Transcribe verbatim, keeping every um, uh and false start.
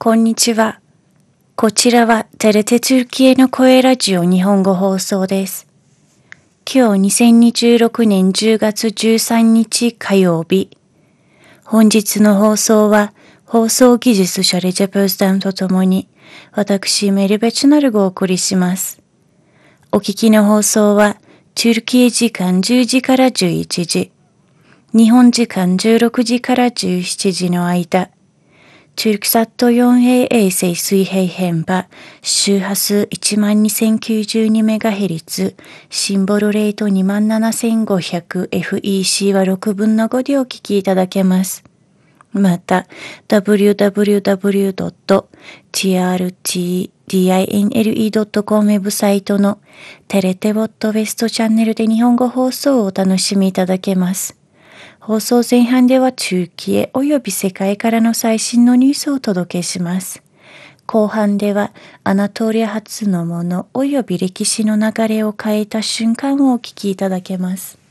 こんにちは。こちらはテレテトゥルキエの声ラジオ日本語放送です。今日にせんにじゅうろくねんじゅうがつじゅうさんにち火曜日。本日の放送は放送技術者レジェプスダンとともに私メルベチュナルがお送りします。お聞きの放送はトゥルキエ時間じゅうじからじゅういちじ、日本時間じゅうろくじからじゅうしちじの間、トゥルクサット フォーエー 衛星水平変波、周波数 いちまんにせんきゅうじゅうにメガヘルツ、シンボルレート にまんななせんごひゃくエフイーシー はろくぶんのごでお聞きいただけます。また、ダブリューダブリューダブリュードットティーアールティーディーアイエヌエルイードットコム ウェブサイトのテレテボットウェストチャンネルで日本語放送をお楽しみいただけます。放送前半では中期へおよび世界からの最新のニュースをお届けします。後半ではアナトリア発のものおよび歴史の流れを変えた瞬間をお聞きいただけます。